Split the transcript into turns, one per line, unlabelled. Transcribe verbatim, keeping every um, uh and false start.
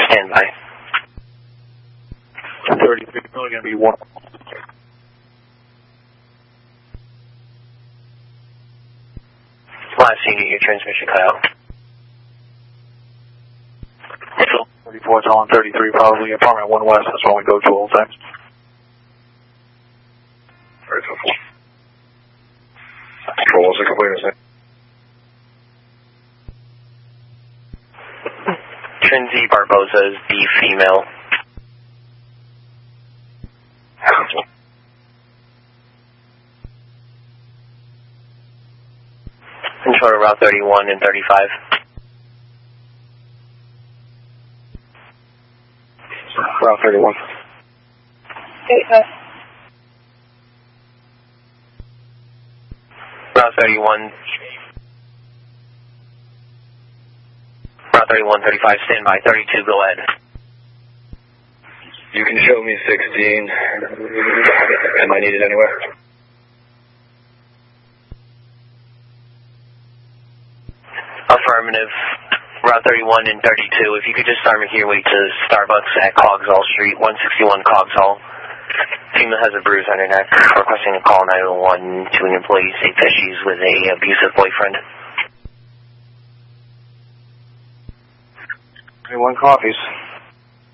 Stand by.
thirty-three, only going to be one.
Last unit, your transmission cut out.
thirty-four, it's on thirty-three, probably apartment one west, that's when we go to all times. Alright, so four. Control, what's the complete mistake?
Trinzy Barbosa is the female. Control to Route thirty-one and thirty-five.
Route thirty-one.
thirty-five.
Route thirty-one. Route thirty-one, thirty-five, stand by. thirty-two, go ahead.
You can show me sixteen. Am I needed anywhere?
Affirmative. Route thirty-one and thirty-two. If you could just start making your way to Starbucks at Coggshall Street, one sixty-one Coggshall. Female has a bruise on her neck. Requesting a call nine one one to an employee safe that she's with a abusive boyfriend.
One coffees.